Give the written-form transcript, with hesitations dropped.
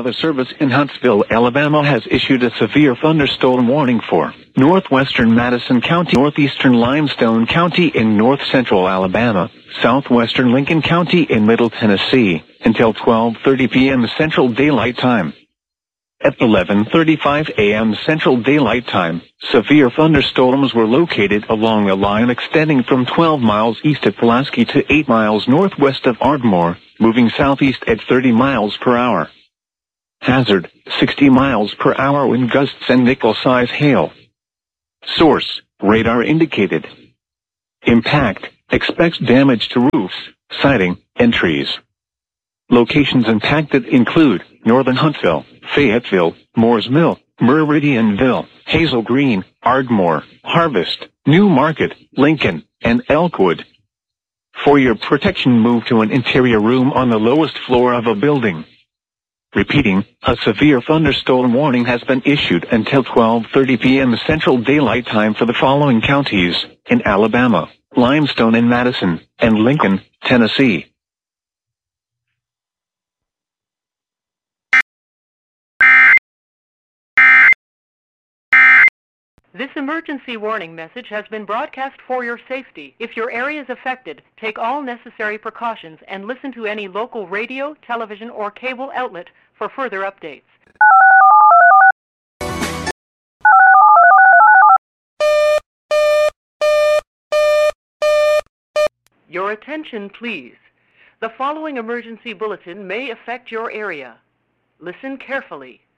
Weather Service in Huntsville, Alabama has issued a severe thunderstorm warning for northwestern Madison County, northeastern Limestone County in north-central Alabama, southwestern Lincoln County in Middle Tennessee, until 12:30 p.m. Central Daylight Time. At 11:35 a.m. Central Daylight Time, severe thunderstorms were located along a line extending from 12 miles east of Pulaski to 8 miles northwest of Ardmore, moving southeast at 30 miles per hour. Hazard, 60 miles per hour wind gusts and nickel-size hail. Source, radar indicated. Impact, expects damage to roofs, siding, and trees. Locations impacted include northern Huntsville, Fayetteville, Moores Mill, Meridianville, Hazel Green, Ardmore, Harvest, New Market, Lincoln, and Elkwood. For your protection, move to an interior room on the lowest floor of a building. Repeating, a severe thunderstorm warning has been issued until 12:30 p.m. Central Daylight Time for the following counties in Alabama: Limestone and Madison, and Lincoln, Tennessee. This emergency warning message has been broadcast for your safety. If your area is affected, take all necessary precautions and listen to any local radio, television, or cable outlet for further updates. Your attention, please. The following emergency bulletin may affect your area. Listen carefully.